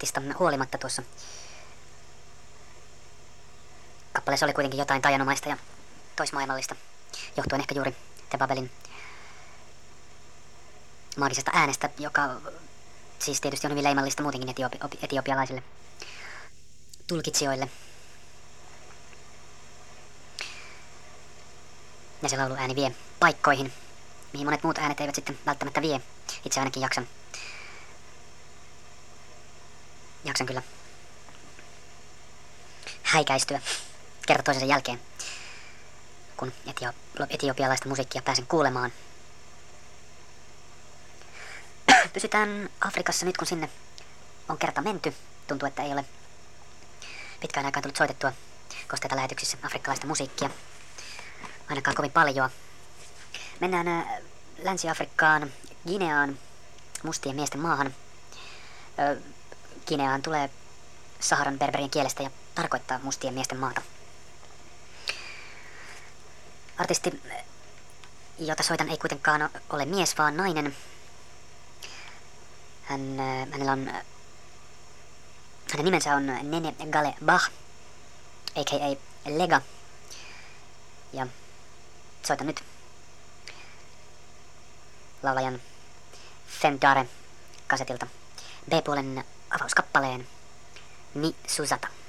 konseptista huolimatta tuossa kappaleessa oli kuitenkin jotain tajanomaista ja toismaailmallista, johtuen ehkä juuri The Babelin maagisesta äänestä, joka siis tietysti on hyvin leimallista muutenkin etiopialaisille tulkitsijoille. Ja se lauluääni vie paikkoihin, mihin monet muut äänet eivät sitten välttämättä vie. Itse ainakin jaksan kyllä häikäistyä kerta toisensa jälkeen, kun etiopialaista musiikkia pääsen kuulemaan. Pysytään Afrikassa nyt, kun sinne on kerta menty. Tuntuu, että ei ole pitkään aikaan tullut soitettua kosteita lähetyksissä afrikkalaista musiikkia. Ainakaan kovin paljon. Mennään Länsi-Afrikkaan, Gineaan, mustien miesten maahan. Gineaan tulee Saharan berberien kielestä ja tarkoittaa mustien miesten maata. Artisti, jota soitan, ei kuitenkaan ole mies, vaan nainen. Hänen nimensä on Nene Gale Bah, a.k.a. Lega. Ja soitan nyt laulajan Femdare kasetilta B-puolen avauskappaleen Mi Susata.